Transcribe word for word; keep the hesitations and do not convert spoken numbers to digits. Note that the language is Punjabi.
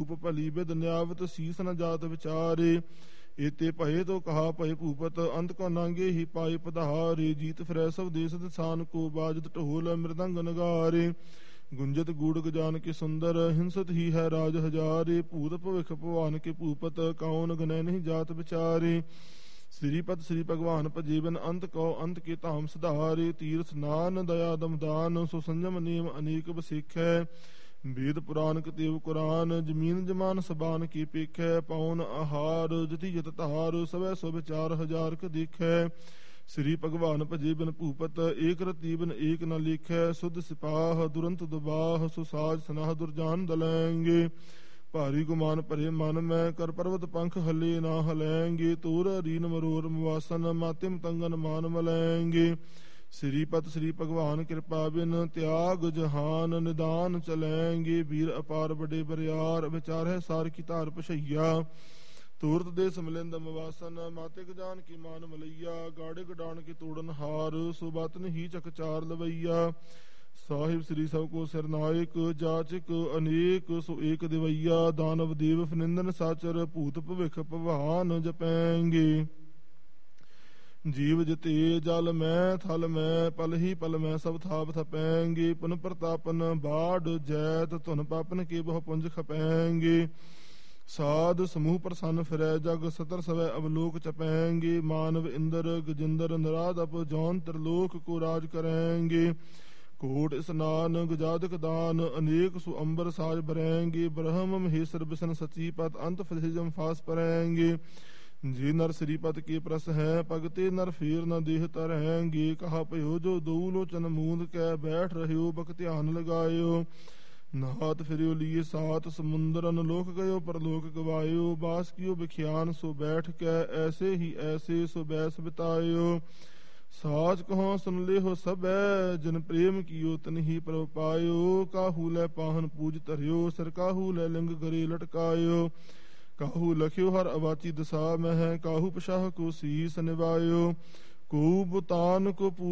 ਭੂਪ ਭਲੀ ਬਿਦ ਨਿਆਵਤ ਸੀਸ ਨ ਜਾਤ ਵਿਚਾਰੇ। ਏਤੇ ਭਏ ਤੋ ਕਹਾ ਭਏ ਭੂਪਤ ਅੰਤ ਕੋ ਨਾਂਗੇ ਹੀ ਪਾਏ ਪਧਾਰੇ। ਜੀਤ ਫਿਰੈ ਸਭ ਦੇਸ ਦਸਾਨ ਕੋ ਬਾਜਤ ਢੋਲ ਮ੍ਰਿਦੰਗ ਨਗਾਰੇ। ਗੁੰਜਤ ਗੂੜ ਗਜਾਨ ਕੇ ਸੁੰਦਰ ਹਿੰਸਤ ਹੀ ਹੈ ਰਾਜ ਹਜ਼ਾਰੇ। ਭੂਤ ਭਵਿਖ ਭਵਾਨ ਕੇ ਭੂਪਤ ਕੌਣ ਗਨੈ ਨਹੀਂ ਜਾਤ ਵਿਚਾਰੇ। ਸ੍ਰੀਪਤ ਸ੍ਰੀ ਭਗਵਾਨ ਭਜੀਵਨ ਅੰਤ ਕਉ ਅੰਤ ਕੇ ਧਾਮ ਸੁਧਾਰੇ। ਤੀਰਥ ਨਾਨ ਦਇਆ ਦਮਦਾਨ ਸੋ ਸੰਜਮ ਨੇਮ ਅਨੇਕ ਬਸਿਖੈ। ਵੇਦ ਪੁਰਾਨ ਕਤੇਵ ਕੁਰਾਨ ਜਮੀਨ ਜਮਾਨ ਸਬਾਨ ਕੀ ਪੇਖੈ। ਪਉਨ ਆਹਾਰ ਜਤੀ ਜਤ ਧਾਰ ਸਵੈ ਸੋ ਵਿਚਾਰ ਹਜ਼ਾਰ ਕ ਦੇਖੈ। ਸ੍ਰੀ ਭਗਵਾਨ ਭਜੇ ਬਿਨ ਭੂਪਤ ਏਕ ਰਤੀ ਬਿਨ ਏਕ ਨ ਲਿਖੈ। ਸੁਧ ਸਿਪਾਹ ਦੁਰੰਤ ਦੁਬਾਹ ਸੋ ਸਾਜ ਸਨਾਹ ਦੁਰਜਾਨ ਦਲੈਂਗੇ। ਭਾਰੀ ਗੁਮਾਨ ਭਰੇ ਮਨ ਮੈਂ ਕਰ ਪਰਵਤ ਪੰਖ ਹਲੇ ਨਾ ਹਲੈਂਗੇ। ਤੋਰ ਰੀਨ ਮਰੋਰ ਮਵਾਸਨ ਮਾਤਿਮ ਤੰਗਨ ਮਾਨ ਮਲੈਂਗੇ। ਸ੍ਰੀਪਤ ਸ੍ਰੀ ਭਗਵਾਨ ਕਿਰਪਾ ਬਿਨ ਤਿਆਗ ਜਹਾਨ ਨਿਦਾਨ ਚਲੈਂਗੇ। ਵੀਰ ਅਪਾਰ ਬੜੇ ਬਰਿਆਰ ਵਿਚਾਰੈ ਸਾਰ ਕੀ ਧਾਰ ਪਸ਼ਈਆ। ਤੂਰਤ ਦੇ ਸਮਲਿੰਦ ਮਵਾਸਨ ਮਾਤਿਕ ਜਾਨ ਕੀ ਮਾਨ ਮਲਈਆ। ਗਾੜੇ ਗਡਾਣ ਕੇ ਤੋੜਨ ਹਾਰ ਸੋ ਬਾਤਨ ਹੀ ਚਕਚਾਰ ਲਵਈਆ। ਸਾਹਿਬ ਸ੍ਰੀ ਸਭ ਕੋ ਸਿਰਨਾਇਕ ਜਾਚਕ ਅਨੇਕ ਸੋ ਏਕ ਦਿਵਈਆ। ਦਾਨਵ ਦੇਵ ਫਨਿੰਦਨ ਸਾਚਰ ਭੂਤ ਭਵਿਖ ਭਵਾਨ ਜਪੈਂਗੇ। ਜੀਵ ਜਤੇ ਜਲ ਮੈਂ ਥਲ ਮੈਂ ਪਲ ਹੀ ਪਲ ਮੈਂ ਸਭ ਥਾਪ ਥਪੈਂਗੇ। ਪੁਨ ਪ੍ਰਤਾਪਨ ਬਾੜ ਜੈਤ ਧੁਨ ਪਾਪਨ ਕੇ ਬਹੁ ਪੁੰਜ ਖਪੈਂਗੇ। ਸਾਧ ਸਮੂਹ ਪ੍ਰਸੰਨ ਫਿਰੈ ਜਗ ਸਤਰ ਸਵੈ ਅਵਲੋਕ ਚਪੈਂਗੇ। ਮਾਨਵ ਇੰਦਰ ਗਜਿੰਦਰ ਨਰਾਦਪ ਜੌਨ ਤਰਲੋਕ ਕੋ ਰਾਜ ਕਰੈਂਗੇ। ਕੋਟ ਇਸਨਾਨ ਗਜਾਦਕ ਦਾਨ ਅਨੇਕ ਸੋ ਅੰਬਰ ਸਾਜ ਬਰੈਂਗੇ। ਬ੍ਰਹਮ ਮਹੇਸ਼ਰ ਬਿਸ਼ਨ ਸਚੀ ਪਤ ਅੰਤ ਫਿਜਮ ਫਾਸ ਪਰੈਂਗੇ। ਜੇ ਨਰ ਸ੍ਰੀਪਤ ਕੇ ਪ੍ਰਸ ਹੈ ਭਗਤੇ ਨਰ ਫੇਰ ਨ ਦੇਹ ਤਰੈਂਗੇ। ਕਹਾ ਭਇਓ ਜੋ ਦਊ ਲੋਚਨ ਮੂੰਦ ਕੈ ਬੈਠ ਰਹਿਓ ਬਕ ਧਿਆਨ ਲਗਾਇਓ। ਨਾਹਤ ਫਿਰਿਓ ਲੀਏ ਸਾਤ ਸਮੁੰਦਰਨ ਲੋਕ ਗਇਓ ਪਰਲੋਕ ਗਵਾਇਓ। ਬਾਸ ਕੀਓ ਬਿਖਿਆਨ ਸੋ ਬੈਠ ਕੈ ਐਸੇ ਹੀ ਐਸੇ ਸੋ ਬੈਸ ਬਿਤਾਇਓ। ਸਾਚ ਕਹੋ ਸੁਨ ਲਿਓ ਸਭੈ ਜਿਨ ਪ੍ਰੇਮ ਕੀਓ ਤਨਹੀ ਪ੍ਰਭ ਪਾਇਓ। ਕਾਹੂ ਲੈ ਪਾਹਨ ਪੂਜ ਧਰਿਓ ਸਿਰ ਕਾਹੂ ਲੈ ਲਿੰਗ ਗਰੇ ਲਟਕਾਇਓ। ਕਾਹੂ ਲਖਿਓ ਹਰ ਅਵਾਚੀ ਦਸਾ ਮਹਿ ਕਾਹੂ ਪਸ਼ਾਹ ਕੋ ਸੀਸ ਨਿਵਾਇਓ। ਕੋ ਬੁਤਾਨ ਕੋ